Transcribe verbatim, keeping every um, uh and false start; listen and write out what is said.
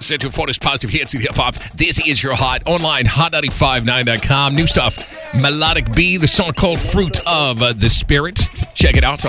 listen to for this positive hits in hip hop. This is your hot online, hot nine five nine dot com. New stuff, Melodic B, the song called Fruit of uh, the Spirit. Check it out.